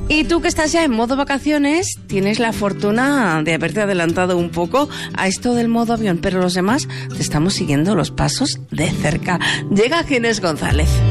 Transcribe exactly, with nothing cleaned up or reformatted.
Y tú que estás ya en modo vacaciones, tienes la fortuna de haberte adelantado un poco a esto del modo avión, pero los demás te estamos siguiendo los pasos de cerca. Llega Ginés González.